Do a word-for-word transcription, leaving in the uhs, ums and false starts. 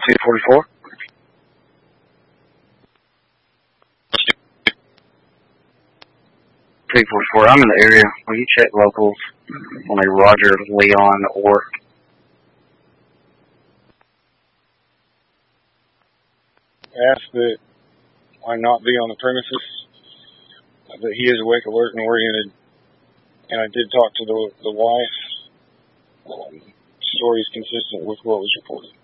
two forty-four. three forty-four, I'm in the area. Will you check locals on a Roger Leon or ask that I not be on the premises, that he is awake, alert, and oriented. And I did talk to the the wife. Um, story is consistent with what was reported.